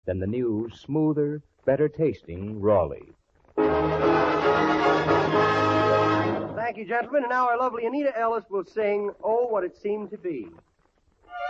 than the new, smoother, better-tasting Raleigh. Thank you, gentlemen. And now our lovely Anita Ellis will sing Oh, What It Seemed to Be.